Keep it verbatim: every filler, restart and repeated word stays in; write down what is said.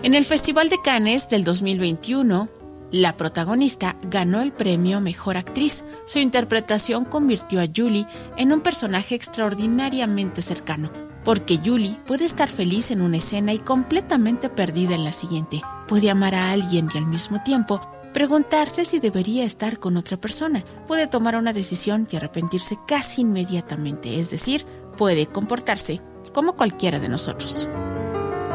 En el Festival de Cannes del dos mil veintiuno, la protagonista ganó el premio Mejor Actriz. Su interpretación convirtió a Julie en un personaje extraordinariamente cercano, porque Julie puede estar feliz en una escena y completamente perdida en la siguiente. Puede amar a alguien y al mismo tiempo preguntarse si debería estar con otra persona. Puede tomar una decisión y arrepentirse casi inmediatamente, es decir, puede comportarse como cualquiera de nosotros.